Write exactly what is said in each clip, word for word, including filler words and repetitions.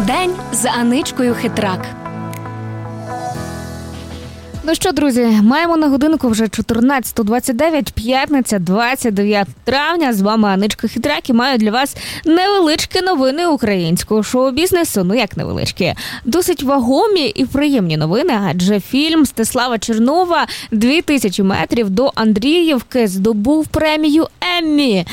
День з Аничкою Хитрак. Ну що, друзі, маємо на годинку вже чотирнадцята двадцять дев'ять, п'ятниця, двадцять дев'ятого травня. З вами Аничка Хитрак і маю для вас невеличкі новини українського шоу-бізнесу. Ну як невеличкі? Досить вагомі і приємні новини, адже фільм Мстислава Чернова «дві тисячі метрів до Андріївки» здобув премію Еммі.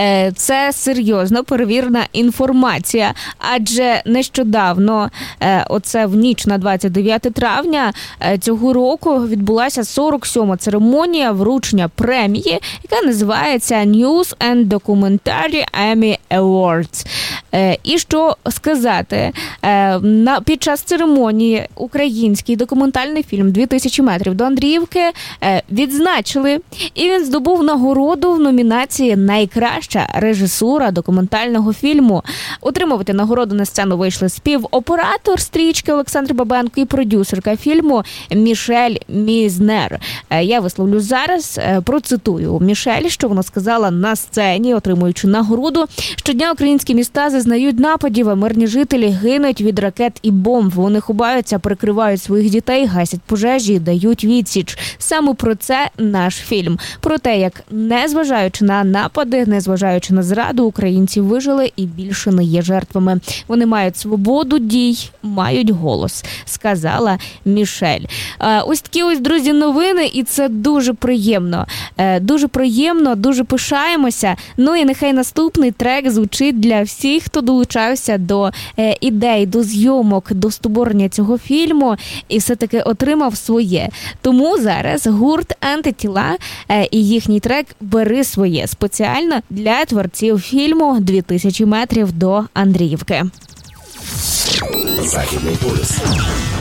Це серйозно перевірена інформація, адже нещодавно, оце в ніч на двадцять дев'яте травня цього року, відбулася сорок сьома церемонія вручення премії, яка називається News and Documentary Emmy Awards. І що сказати, на, під час церемонії український документальний фільм «дві тисячі метрів до Андріївки» відзначили, і він здобув нагороду в номінації «Найкраща режисура документального фільму». Отримувати нагороду на сцену вийшли співоператор стрічки Олександр Бабенко і продюсерка фільму Мішель Мізнер. Я висловлю зараз, процитую Мішель, що вона сказала на сцені, отримуючи нагороду. «Щодня українські міста зазнають нападів, а мирні жителі гинуть від ракет і бомб. Вони ховаються, прикривають своїх дітей, гасять пожежі і дають відсіч. Саме про це наш фільм. Про те, як, незважаючи на напади, незважаючи на зраду, українці вижили і більше не є жертвами. Вони мають свободу дій, мають голос», сказала Мішель. Ось такі ось, друзі, новини, і це дуже приємно. Дуже приємно, дуже пишаємося. Ну і нехай наступний трек звучить для всіх, хто долучався до ідей, до зйомок, до створення цього фільму і все-таки отримав своє. Тому зараз гурт «Антитіла» і їхній трек «Бери своє» спеціально для творців фільму «дві тисячі метрів до Андріївки». Західний полюс.